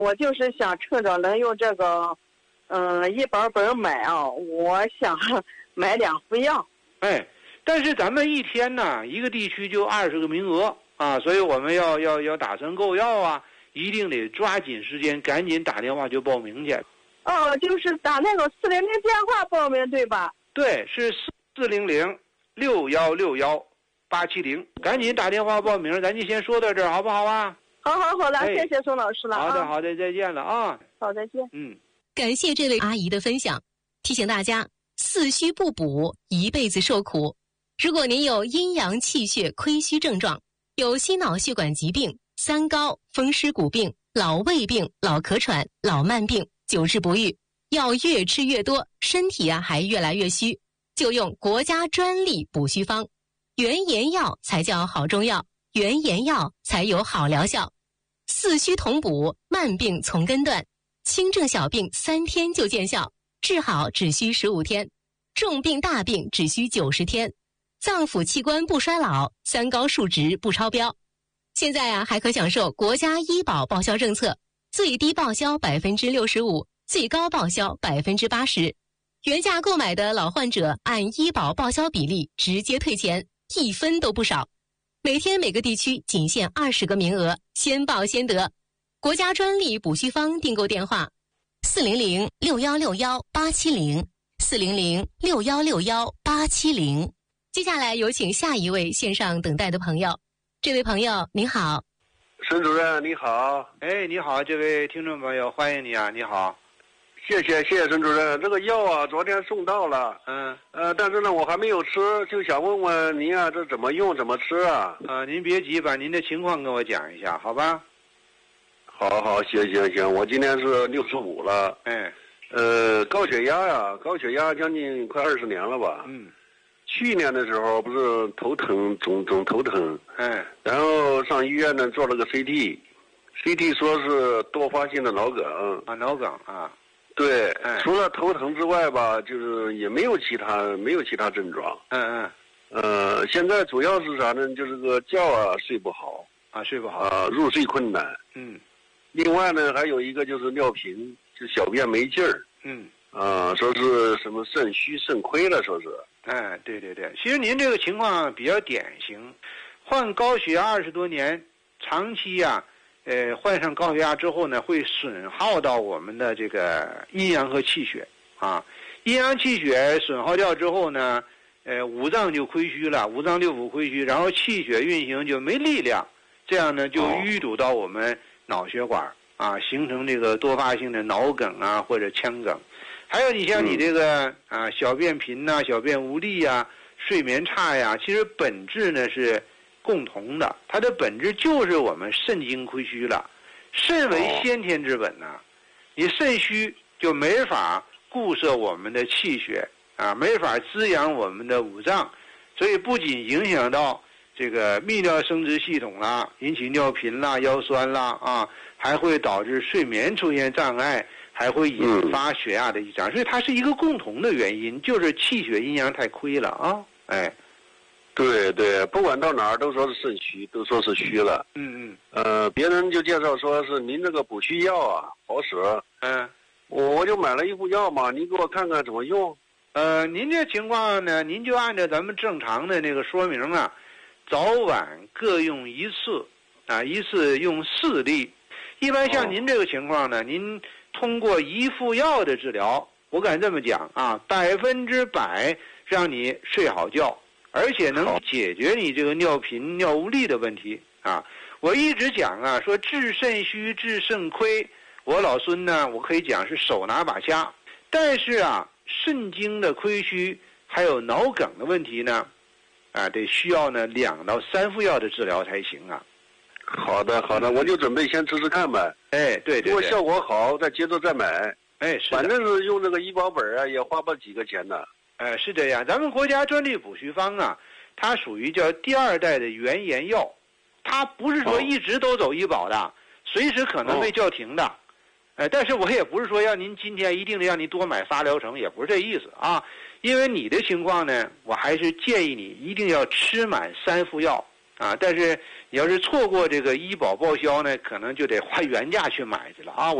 我就是想趁着能用这个，医保本买啊，我想买2副药。 哎，但是咱们一天呢，一个地区就20个名额啊，所以我们要打算购药啊，一定得抓紧时间，赶紧打电话就报名去。 哦，就是打那个400电话报名对吧？ 对，是400-6161-870，赶紧打电话报名，咱就先说到这儿，好不好啊？ 好的，谢谢宋老师了。 好的，再见了啊。 好，再见。 感谢这位阿姨的分享，提醒大家4虚不补，一辈子受苦。如果您有阴阳气血亏虚症状，有心脑血管疾病、三高、风湿骨病、老胃病、老咳喘、老慢病，久治不愈，药越吃越多，身体还越来越虚，就用国家专利补虚方，原研药才叫好中药，原研药才有好疗效。4虚同补，慢病从根断，轻症小病3天就见效，治好只需15天，重病大病只需90天，脏腑器官不衰老，三高数值不超标。现在还可享受国家医保报销政策，最低报销65%，最高报销80%。原价购买的老患者按医保报销比例直接退钱，1分都不少。每天每个地区仅限20个名额，先报先得。国家专利补虚方订购电话：400-6161-870，400-6161-870。接下来有请下一位线上等待的朋友。这位朋友您好。 沈主任你好。 哎，你好，这位听众朋友，欢迎你啊，你好。 谢谢沈主任，这个药啊昨天送到了，但是呢我还没有吃，就想问问您啊，这怎么用怎么吃啊？ 您别急，把您的情况跟我讲一下，好吧？ 好，行，我今年是65了，高血压将近快20年了吧？去年的时候不是头疼，总头疼，然后上医院呢做了个 CT 说是多发性的脑梗啊， 脑梗啊。 对，除了头疼之外吧，就是也没有其他症状。现在主要是啥呢？就是个觉啊睡不好，入睡困难。另外呢还有一个就是尿频，就小便没劲儿。说是什么肾虚肾亏了，说是。 对，其实您这个情况比较典型，患高血压20多年，长期患上高血压之后呢，会损耗到我们的这个阴阳和气血啊。阴阳气血损耗掉之后呢，五脏就亏虚了，五脏六腑亏虚，然后气血运行就没力量，这样呢就淤堵到我们脑血管啊，形成这个多发性的脑梗啊或者腔梗。还有你像你这个小便频呐、小便无力啊、睡眠差呀，其实本质呢是共同的，它的本质就是我们肾精亏虚了。肾为先天之本呐，你肾虚就没法固摄我们的气血啊，没法滋养我们的五脏，所以不仅影响到这个泌尿生殖系统啦，引起尿频啦、腰酸啦啊，还会导致睡眠出现障碍，还会引发血压的异常，所以它是一个共同的原因，就是气血阴阳太亏了啊， 对，不管到哪儿都说是肾虚，都说是虚了。别人就介绍说是您这个补虚药啊好使。我就买了一副药嘛，您给我看看怎么用。 您这情况呢，您就按照咱们正常的那个说明啊，早晚各用1次啊，一次用4粒。一般像您这个情况呢，您通过一副药的治疗，我敢这么讲啊，100%让你睡好觉。而且能解决你这个尿频、尿无力的问题啊！我一直讲啊，说治肾虚、治肾亏，我老孙呢，我可以讲是手拿把掐。但是啊，肾精的亏虚还有脑梗的问题呢，得需要呢2到3副药的治疗才行啊。 好的，我就准备先试试看呗。 对， 如果效果好，再接着再买。 是的， 反正是用这个医保本啊，也花不几个钱的。 是这样，咱们国家专利补虚方啊，它属于叫第2代的原研药，它不是说一直都走医保的，随时可能被叫停的。但是我也不是说要您今天一定让您多买发疗程，也不是这意思啊。因为你的情况呢，我还是建议你一定要吃满3副药啊，但是你要是错过这个医保报销呢，可能就得花原价去买去了啊。